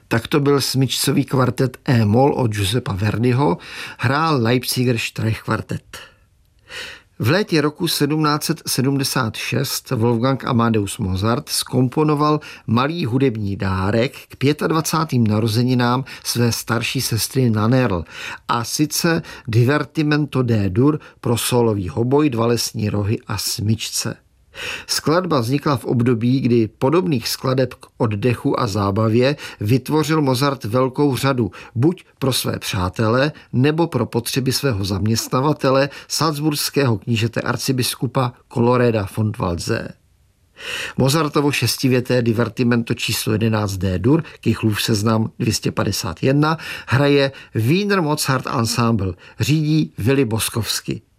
Tak to byl smyčcový kvartet E-moll od Giuseppa Verdiho, hrál Leipziger Streichquartett. V létě roku 1776 Wolfgang Amadeus Mozart zkomponoval malý hudební dárek k 25. narozeninám své starší sestry Nannerl, a sice Divertimento D-dur pro sólový hoboj, dva lesní rohy a smyčce. Skladba vznikla v období, kdy podobných skladeb k oddechu a zábavě vytvořil Mozart velkou řadu, buď pro své přátele, nebo pro potřeby svého zaměstnavatele, salzburského knížete arcibiskupa Coloreda von Waldsee. Mozartovo šestivěté divertimento číslo 11 D-dur, Kichlův seznam 251, hraje Wiener Mozart Ensemble, řídí Willy Boskovsky.